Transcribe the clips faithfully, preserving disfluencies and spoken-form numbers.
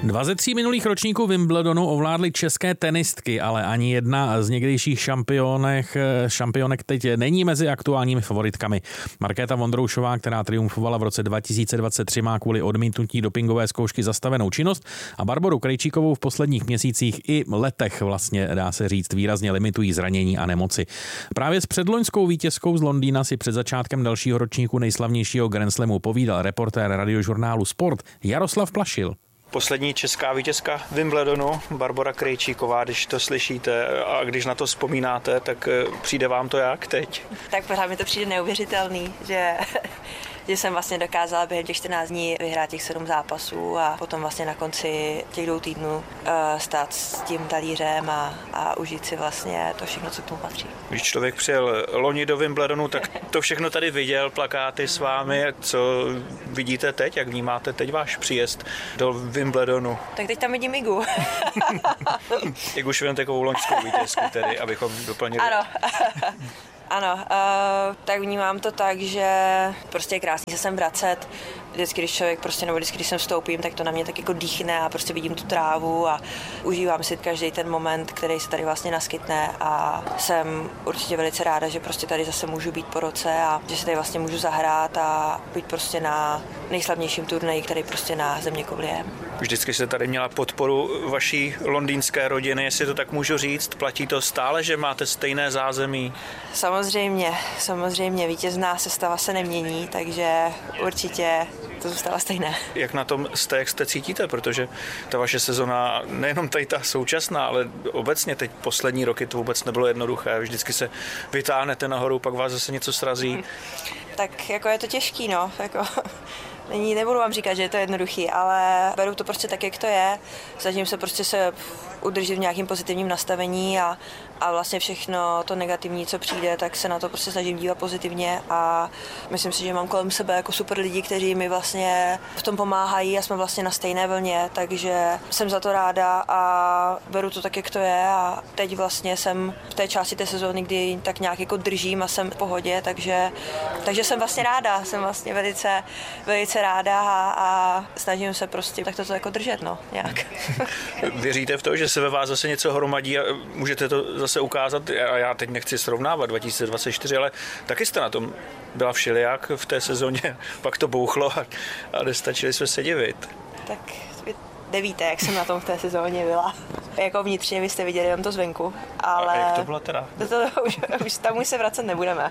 Dva ze tří minulých ročníků Wimbledonu ovládly české tenistky, ale ani jedna z někdejších šampionek, šampionek teď není mezi aktuálními favoritkami. Markéta Vondroušová, která triumfovala v roce dva tisíce dvacet tři, má kvůli odmítnutí dopingové zkoušky zastavenou činnost a Barboru Krejčíkovou v posledních měsících i letech vlastně, dá se říct, výrazně limitují zranění a nemoci. Právě s předloňskou vítězkou z Londýna si před začátkem dalšího ročníku nejslavnějšího Grand Slamu povídal reportér radiožurnálu Sport Jaroslav Plašil. Poslední česká vítězka Wimbledonu, Barbora Krejčíková, když to slyšíte a když na to vzpomínáte, tak přijde vám to jak teď? Tak pořád mi to přijde neuvěřitelný, že, že jsem vlastně dokázala během těch čtrnáct dní vyhrát těch sedm zápasů a potom vlastně na konci těch dvou týdnů uh, stát s tím talířem a, a užít si vlastně to všechno, co k tomu patří. Když člověk přijel loni do Wimbledonu, tak to všechno tady viděl, plakáty s vámi. Co vidíte teď, jak vnímáte teď váš příjezd do Wimbledonu? Tak teď tam vidím Igu. Igu Svěntekovou, loňskou vítězku tedy, abychom doplnili. Ano. Ano, uh, tak vnímám to tak, že prostě je krásný se sem vracet. Vždycky, když člověk prostě, nebo vždycky, když sem vstoupím, tak to na mě tak jako dýchne a prostě vidím tu trávu a užívám si každý ten moment, který se tady vlastně naskytne a jsem určitě velice ráda, že prostě tady zase můžu být po roce a že se tady vlastně můžu zahrát a být prostě na nejslavnějším turnaji, který prostě na Zeměkouli je. Vždycky jste tady měla podporu vaší londýnské rodiny, jestli to tak můžu říct. Platí to stále, že máte stejné zázemí? Samozřejmě, samozřejmě. Vítězná sestava se nemění, takže určitě to zůstává stejné. Jak na tom jste, jak jste cítíte? Protože ta vaše sezona, nejenom tady ta současná, ale obecně teď poslední roky to vůbec nebylo jednoduché. Vždycky se vytáhnete nahoru, pak vás zase něco srazí. Tak jako je to těžký, no. Jako... Není, nebudu vám říkat, že je to jednoduchý, ale beru to prostě tak, jak to je. Snažím se prostě se udržet v nějakým pozitivním nastavení a, a vlastně všechno to negativní, co přijde, tak se na to prostě snažím dívat pozitivně a myslím si, že mám kolem sebe jako super lidi, kteří mi vlastně v tom pomáhají a jsme vlastně na stejné vlně, takže jsem za to ráda a beru to tak, jak to je a teď vlastně jsem v té části té sezóny, kdy tak nějak jako držím a jsem v pohodě, takže, takže jsem vlastně ráda, jsem vlastně velice, velice ráda a, a snažím se prostě tak to jako držet, no, nějak. Věříte v to, že se ve vás zase něco hromadí a můžete to zase ukázat? A já teď nechci srovnávat dva tisíce dvacet čtyři, ale taky jste na tom byla všelijak v té sezóně, pak to bouchlo a, a nestačili jsme se divit. Tak vy nevíte, jak jsem na tom v té sezóně byla. Jako vnitřně vy jste viděli jenom to zvenku, ale... A jak to bylo teda? To, to, už, už tam už se vracet nebudeme.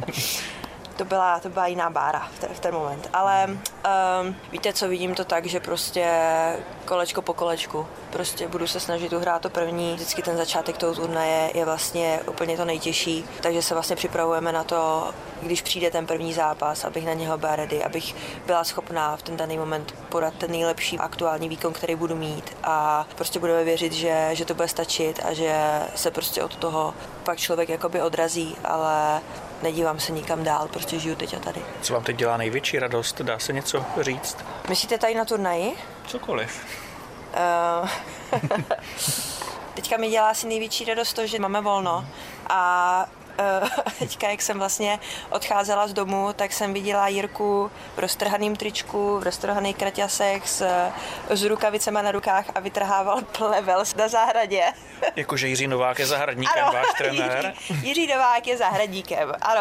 To byla, to byla jiná bára v ten, v ten moment. Ale um, víte co, vidím to tak, že prostě kolečko po kolečku. Prostě budu se snažit uhrát to první. Vždycky ten začátek toho turnaje je vlastně úplně to nejtěžší. Takže se vlastně připravujeme na to, když přijde ten první zápas, abych na něho byla ready, abych byla schopná v ten daný moment podat ten nejlepší aktuální výkon, který budu mít. A prostě budeme věřit, že, že to bude stačit a že se prostě od toho pak člověk jakoby odrazí, ale nedívám se nikam dál, prostě žiju teď a tady. Co vám teď dělá největší radost? Dá se něco říct? Myslíte tady na turnaji? Cokoliv. Uh, teďka mi dělá asi největší radost to, že máme volno a uh, teďka, jak jsem vlastně odcházela z domu, tak jsem viděla Jirku v roztrhaném tričku, v roztrhaných kraťasech s, s rukavicema na rukách a vytrhával plevel na zahradě. Jakože Jiří Novák je zahradníkem, ano, váš trenér? Jiří, Jiří Novák je zahradníkem, ano.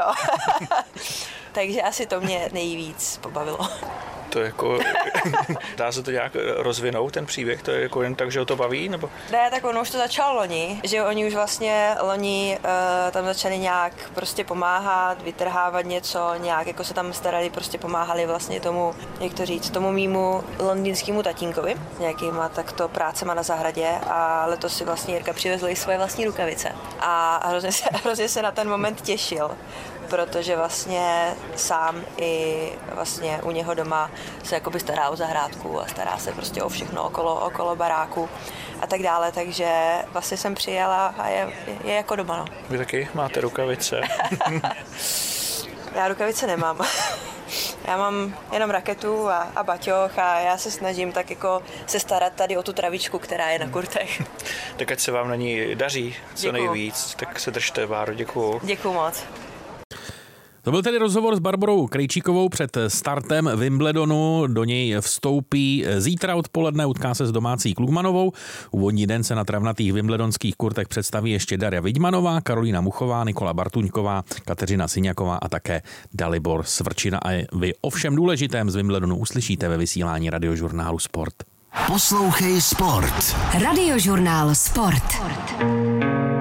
Takže asi to mě nejvíc pobavilo. To jako, dá se to nějak rozvinout, ten příběh? To je jako jen tak, že ho to baví? Nebo? Ne, tak ono už to začalo loni, že oni už vlastně loni uh, tam začali nějak prostě pomáhat, vytrhávat něco, nějak jako se tam starali, prostě pomáhali vlastně tomu, jak to říct, tomu mýmu londýnskému tatínkovi, nějakýma takto prácema na zahradě a letos si vlastně Jirka přivezl i svoje vlastní rukavice a hrozně se, hrozně se na ten moment těšil, protože vlastně sám i vlastně u něho doma se jakoby stará o zahrádku a stará se prostě o všechno okolo, okolo baráku a tak dále, takže vlastně jsem přijela a je, je jako doma, no. Vy taky máte rukavice? Já rukavice nemám. Já mám jenom raketu a, a baťoch a já se snažím tak jako se starat tady o tu travičku, která je na kurtech. Tak ať se vám na ní daří co Děkuju. nejvíc, tak se držte, Báro, děkuju. Děkuju moc. To byl tedy rozhovor s Barborou Krejčíkovou před startem Wimbledonu. Do něj vstoupí zítra odpoledne, utká se s domácí Klugmanovou. Úvodní den se na travnatých wimbledonských kurtech představí ještě Darja Vidmanová, Karolína Muchová, Nikola Bartuňková, Kateřina Syňaková a také Dalibor Svrčina. A vy o všem důležitém z Wimbledonu uslyšíte ve vysílání Radiožurnálu Sport. Poslouchej Sport. Radiožurnál Sport.